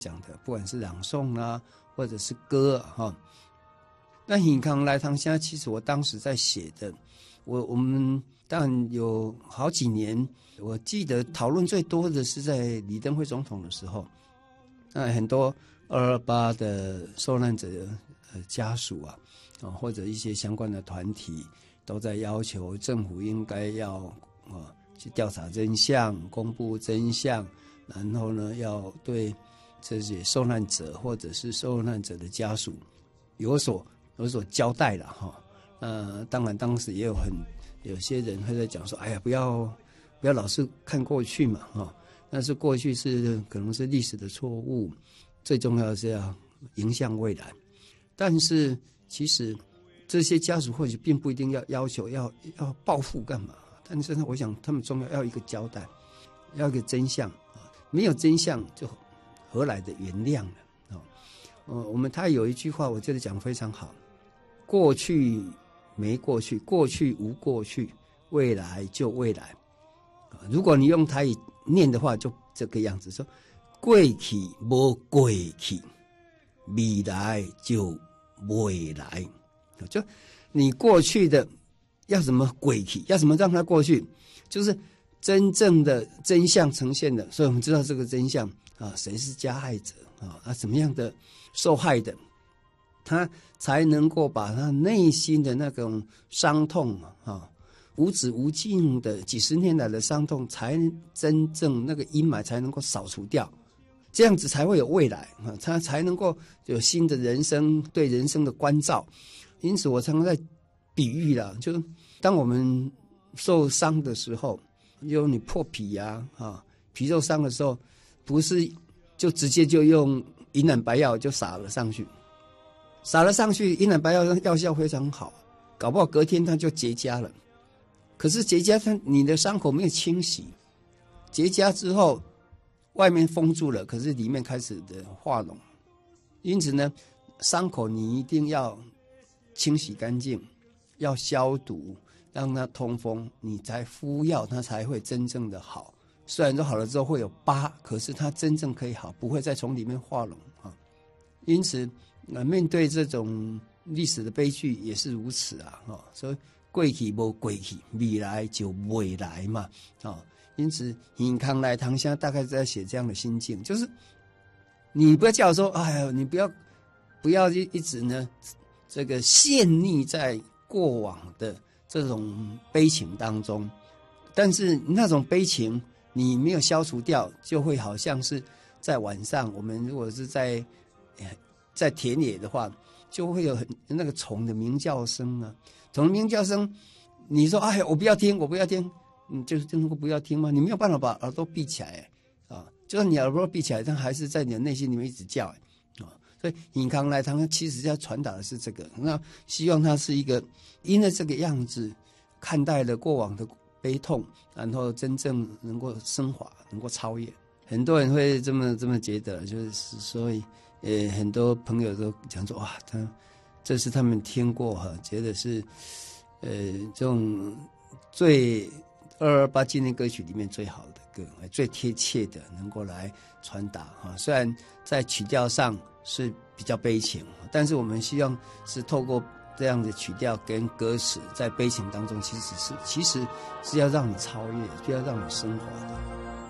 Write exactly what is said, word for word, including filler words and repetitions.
讲的，不管是朗诵啊，或者是歌啊，哈。那耳康来堂声，其实我当时在写的，我我们当然有好几年，我记得讨论最多的是在李登辉总统的时候，那很多二二八的受难者呃家属啊，啊或者一些相关的团体都在要求政府应该要啊去调查真相，公布真相，然后呢要对这些受难者或者是受难者的家属有所有所交代了哈。呃，当然当时也有很有些人会在讲说，哎呀，不要不要老是看过去嘛哈。但是过去是可能是历史的错误，最重要的是要迎向未来。但是其实这些家属或许并不一定要要求要要报复干嘛，但是呢，我想他们重要要一个交代，要一个真相啊，没有真相就何来的原谅呢？啊，呃，我们他有一句话，我觉得讲得非常好，过去没过去，过去无过去，未来就未来。如果你用台语念的话，就这个样子说：过去无过去，未来就未来。就你过去的要怎么过去，要怎么让它过去，就是真正的真相呈现的。所以我们知道这个真相啊，谁是加害者啊？啊，怎么样的受害的，他才能够把他内心的那种伤痛啊。无止无尽的几十年来的伤痛，才真正那个阴霾才能够扫除掉，这样子才会有未来啊，他才能够有新的人生，对人生的关照。因此，我常常在比喻啦，就是当我们受伤的时候，有你破皮呀、啊，啊，皮肉伤的时候，不是就直接就用银兰白药就撒了上去，撒了上去，银兰白药药效非常好，搞不好隔天它就结痂了。可是结痂它你的伤口没有清洗，结痂之后外面封住了，可是里面开始的化脓，因此呢，伤口你一定要清洗干净，要消毒，让它通风，你才敷药，它才会真正的好。虽然说好了之后会有疤，可是它真正可以好，不会再从里面化脓啊。因此，呃，面对这种历史的悲剧也是如此啊，哈，所以。过去无过去，未来就未来嘛，啊、哦，因此耳康来堂声大概在写这样的心境，就是你不要叫我说，哎呀，你不要不要一一直呢，这个陷溺在过往的这种悲情当中，但是那种悲情你没有消除掉，就会好像是在晚上，我们如果是在在田野的话，就会有很那个虫的鸣叫声啊。虫鸣叫声，你说哎，我不要听，我不要听，你就是能够不要听吗？你没有办法把耳朵闭起来啊，就算你耳朵闭起来，但还是在你的内心里面一直叫啊。所以耳康来堂其实要传达的是这个，那希望它是一个因为这个样子看待了过往的悲痛，然后真正能够升华，能够超越。很多人会这么这么觉得，就是所以呃，很多朋友都讲说哇，他。这是他们听过哈，觉得是，呃，这种最二二八纪念歌曲里面最好的歌，最贴切的，能够来传达哈。虽然在曲调上是比较悲情，但是我们希望是透过这样的曲调跟歌词，在悲情当中，其实是其实是要让你超越，就要让你升华的。